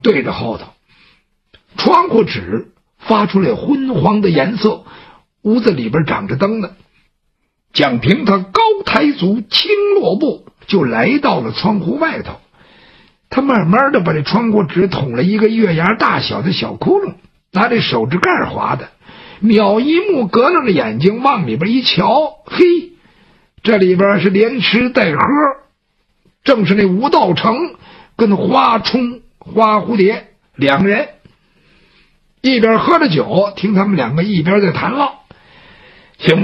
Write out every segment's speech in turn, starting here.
对着后头，窗户纸发出来昏黄的颜色，屋子里边长着灯呢。蒋平他高抬足，轻落步，就来到了窗户外头。他慢慢的把这窗户纸捅了一个月牙大小的小窟窿，拿这手指盖划的，瞟一目，格楞着眼睛往里边一瞧，嘿，这里边是连吃带喝，正是那吴道成跟花冲、花蝴蝶两个人，一边喝着酒，听他们两个一边在谈唠。兄弟，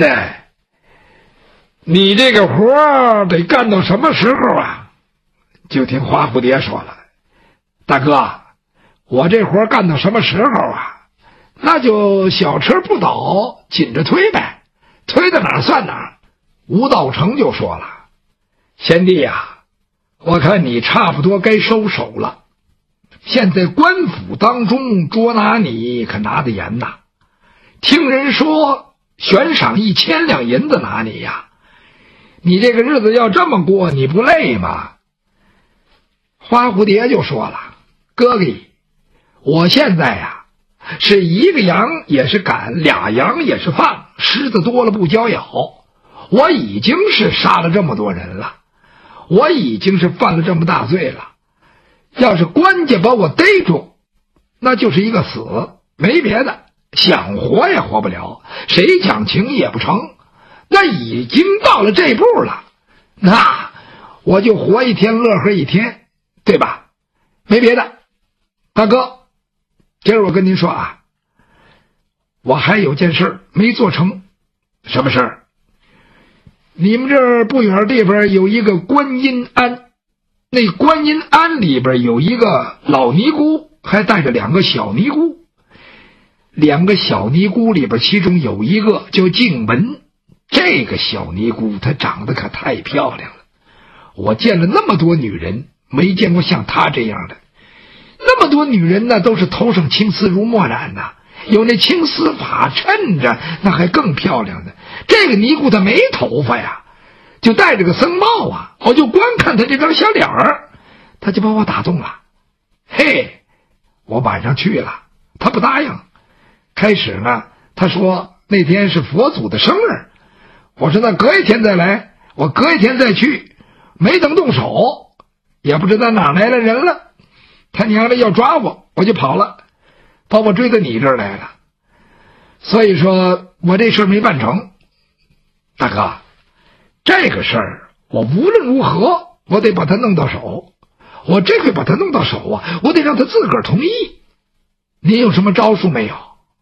你这个活得干到什么时候啊？就听花蝴蝶说了，大哥，我这活干到什么时候啊？那就小车不倒，紧着推呗，推到哪儿算哪儿。吴道成就说了，贤弟呀，我看你差不多该收手了。现在官府当中捉拿你可拿得严呐，听人说悬赏1000两银子拿你呀，你这个日子要这么过，你不累吗？花蝴蝶就说了，哥哥，我现在呀，是一个羊也是赶，俩羊也是放，狮子多了不交咬。我已经是杀了这么多人了，我已经是犯了这么大罪了。要是官家把我逮住，那就是一个死，没别的，想活也活不了，谁讲情也不成。那已经到了这步了，那我就活一天乐呵一天，对吧？没别的。大哥，今儿我跟您说啊，我还有件事没做成。什么事儿？你们这儿不远地方有一个观音庵，那观音庵里边有一个老尼姑，还带着2个小尼姑。2个小尼姑里边，其中有一个叫静雯，这个小尼姑她长得可太漂亮了，我见了那么多女人，没见过像她这样的。那么多女人呢，都是头上青丝如墨染呐，有那青丝发衬着，那还更漂亮的。这个尼姑她没头发呀，就戴着个僧帽啊，我就光看她这张小脸儿，她就把我打动了。嘿，我晚上去了，她不答应。开始呢，她说那天是佛祖的生日，我说那隔一天再来，我隔一天再去，没等动手，也不知道哪来了人了，他娘的要抓我，我就跑了，把我追到你这儿来了。所以说我这事儿没办成。大哥，这个事儿我无论如何我得把他弄到手，我这回把他弄到手啊，我得让他自个儿同意。您有什么招数没有？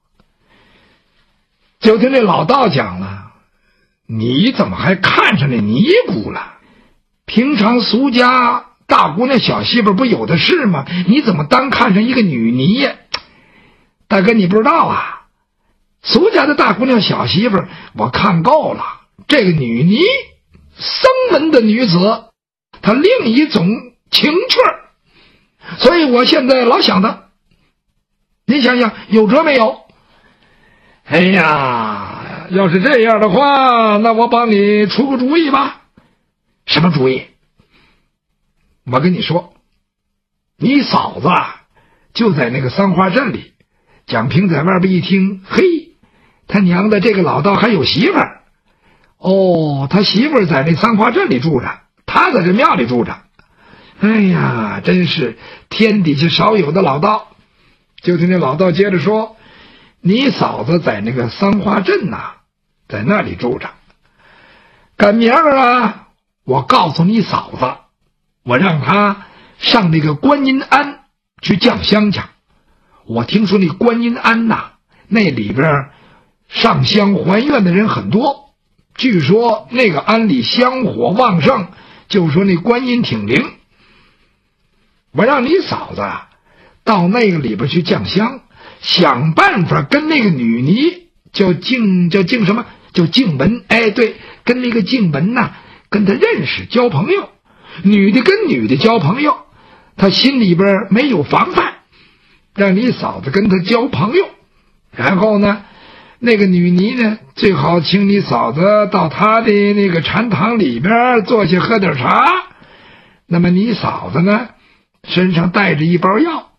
就听这老道讲了，你怎么还看上那尼姑了？平常俗家大姑娘小媳妇不有的是吗？你怎么单看上一个女尼呀？大哥，你不知道啊，俗家的大姑娘小媳妇我看够了，这个女尼僧门的女子，她另一种情趣儿，所以我现在老想她。您想想有辙没有？哎呀，要是这样的话，那我帮你出个主意吧。什么主意？我跟你说，你嫂子就在那个三花镇里。蒋平在外边一听，嘿，他娘的这个老道还有媳妇儿。哦，他媳妇儿在那三花镇里住着，他在这庙里住着。哎呀，真是天底下少有的老道。就听那老道接着说，你嫂子在那个三花镇在那里住着。赶明儿啊，我告诉你嫂子，我让她上那个观音庵去降香去。我听说那观音庵那里边上香还愿的人很多，据说那个庵里香火旺盛，就说那观音挺灵。我让你嫂子到那个里边去降香，想办法跟那个女尼叫静什么，叫静雯。哎，对，跟那个静雯跟她认识交朋友。女的跟女的交朋友，她心里边没有防范，让你嫂子跟她交朋友。然后呢，那个女尼呢，最好请你嫂子到她的那个禅堂里边坐下喝点茶。那么你嫂子呢，身上带着一包药，